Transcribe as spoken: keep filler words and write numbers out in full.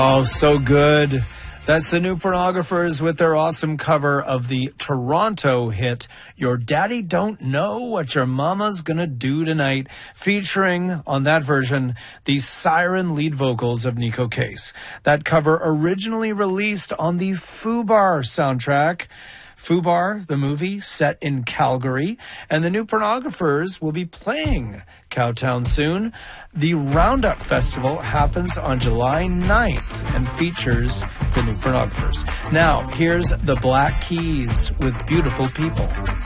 Oh, so good. That's the New Pornographers with their awesome cover of the Toronto hit, Your Daddy Don't Know What Your Mama's Gonna Do Tonight, featuring, on that version, the siren lead vocals of Nico Case. That cover originally released on the Fubar soundtrack. Fubar, the movie, set in Calgary, and the New Pornographers will be playing Cowtown soon. The Roundup Festival happens on July ninth and features the New Pornographers. Now, here's the Black Keys with Beautiful People.